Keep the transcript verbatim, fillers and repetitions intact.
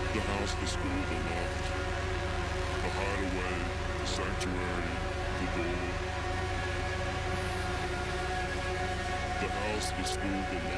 The house, the school, the loft, the hideaway, the sanctuary, the door. The house, the school, the loft.